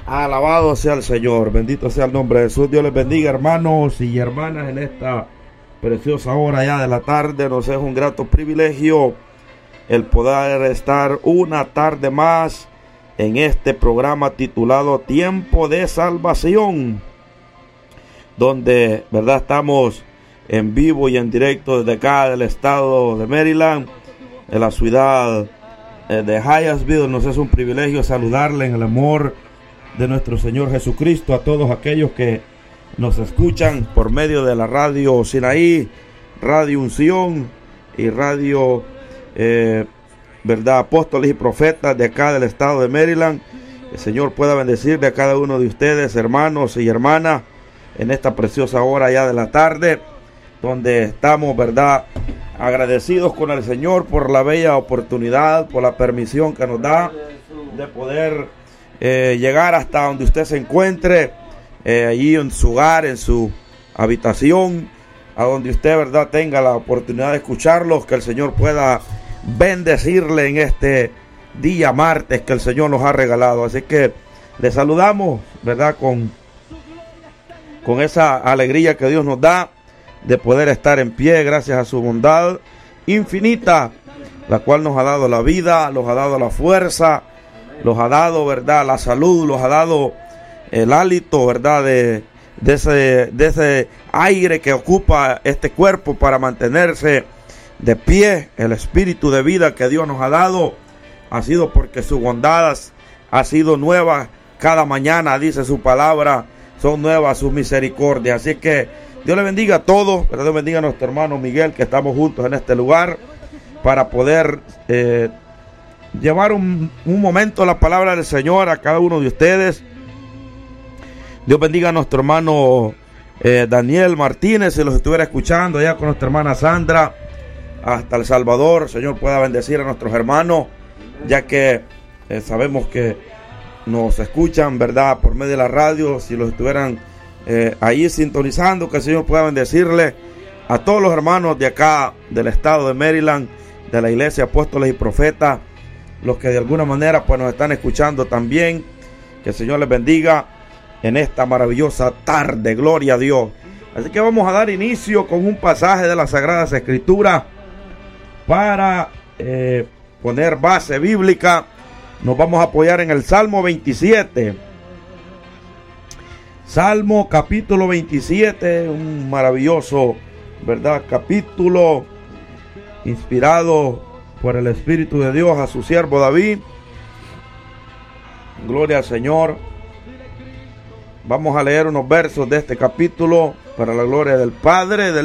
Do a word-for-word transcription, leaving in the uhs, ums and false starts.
Alabado sea el Señor, bendito sea el nombre de Jesús. Dios les bendiga, hermanos y hermanas, en esta preciosa hora ya de la tarde. Nos es un grato privilegio el poder estar una tarde más en este programa titulado Tiempo de Salvación, donde, verdad, estamos en vivo y en directo desde acá del estado de Maryland, en la ciudad de Hyattsville. Nos es un privilegio saludarle en el amor de nuestro Señor Jesucristo a todos aquellos que nos escuchan por medio de la radio Sinaí, Radio Unción y radio eh, verdad, Apóstoles y Profetas de acá del estado de Maryland. El Señor pueda bendecirle a cada uno de ustedes, hermanos y hermanas, en esta preciosa hora ya de la tarde, donde estamos, verdad, agradecidos con el Señor por la bella oportunidad, por la permisión que nos da de poder eh, llegar hasta donde usted se encuentre, eh, allí en su hogar, en su habitación, a donde usted, verdad, tenga la oportunidad de escucharlos. Que el Señor pueda bendecirle en este día martes que el Señor nos ha regalado. Así que le saludamos, verdad, con, con esa alegría que Dios nos da de poder estar en pie gracias a su bondad infinita, la cual nos ha dado la vida, nos ha dado la fuerza, nos ha dado, verdad, la salud, nos ha dado el hálito, verdad, de, de, ese, de ese aire que ocupa este cuerpo para mantenerse de pie. El espíritu de vida que Dios nos ha dado ha sido porque su bondad ha sido nueva cada mañana, dice su palabra, son nuevas sus misericordias. Así que Dios le bendiga a todos, pero Dios bendiga a nuestro hermano Miguel, que estamos juntos en este lugar para poder eh, llevar un, un momento la palabra del Señor a cada uno de ustedes. Dios bendiga a nuestro hermano eh, Daniel Martínez, si los estuviera escuchando allá con nuestra hermana Sandra hasta El Salvador. El Señor pueda bendecir a nuestros hermanos, ya que eh, sabemos que nos escuchan, verdad, por medio de la radio. Si los estuvieran Eh, ahí sintonizando, que el Señor pueda bendecirle a todos los hermanos de acá del estado de Maryland, de la iglesia Apóstoles y Profetas, los que de alguna manera pues nos están escuchando también. Que el Señor les bendiga en esta maravillosa tarde, gloria a Dios. Así que vamos a dar inicio con un pasaje de las Sagradas Escrituras para eh, poner base bíblica. Nos vamos a apoyar en el Salmo veintisiete. Salmo capítulo veintisiete, un maravilloso, verdad, capítulo inspirado por el Espíritu de Dios a su siervo David. Gloria al Señor. Vamos a leer unos versos de este capítulo para la gloria del Padre, del